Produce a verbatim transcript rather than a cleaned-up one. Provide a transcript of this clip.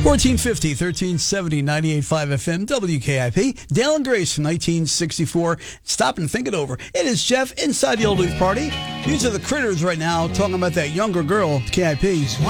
fourteen fifty, thirteen seventy, ninety-eight point five F M, W K I P. Dale and Grace from nineteen sixty-four. Stop and think it over. It is Jeff inside the Old Leaf Party. These are the Critters right now talking about that younger girl, K I P.